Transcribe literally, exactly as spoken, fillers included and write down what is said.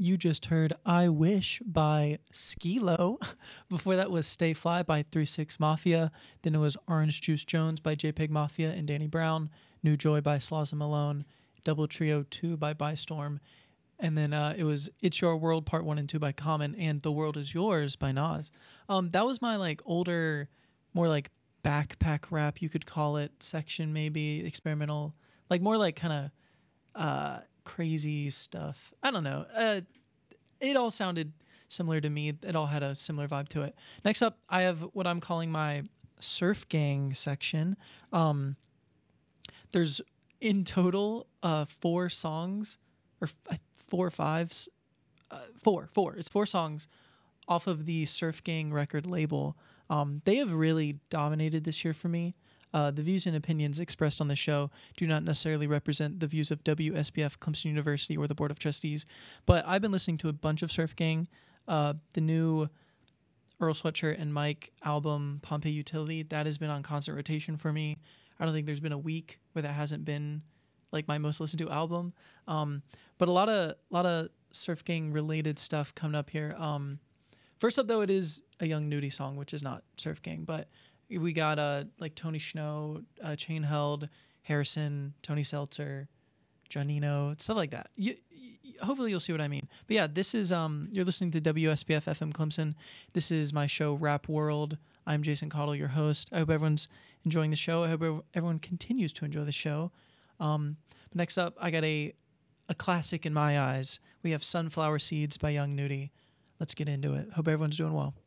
You just heard I Wish by Skilo. Before that was Stay Fly by three six Mafia. Then it was Orange Juice Jones by JPEG Mafia and Danny Brown. New Joy by Slaza Malone. Double Trio two by Bystorm. And then uh, it was It's Your World Part one and two by Common and The World Is Yours by Nas. Um, that was my like older, more like backpack rap, you could call it, section maybe, experimental, like more like kind of uh, crazy stuff. I don't know. Uh, it all sounded similar to me. It all had a similar vibe to it. Next up, I have what I'm calling my Surf Gang section. Um, there's in total uh, four songs, or f- four or five, s- uh, four, four. It's four songs off of the Surf Gang record label. Um, they have really dominated this year for me. Uh, the views and opinions expressed on the show do not necessarily represent the views of W S B F, Clemson University, or the Board of Trustees, but I've been listening to a bunch of Surf Gang. Uh, the new Earl Sweatshirt and Mike album, Pompeii Utility, that has been on constant rotation for me. I don't think there's been a week where that hasn't been like my most listened to album. Um, but a lot of lot of Surf Gang related stuff coming up here. Um, First up, though, it is a Young Nudie song, which is not Surf Gang, but we got uh like Tony Snow, uh, Chain Held, Harrison, Tony Seltzer, Janino, stuff like that. You, you, hopefully, you'll see what I mean. But yeah, this is um you're listening to W S B F F M Clemson. This is my show Rap World. I'm Jason Cottle, your host. I hope everyone's enjoying the show. I hope ev- everyone continues to enjoy the show. Um, but next up, I got a a classic in my eyes. We have Sunflower Seeds by Young Nudie. Let's get into it. Hope everyone's doing well.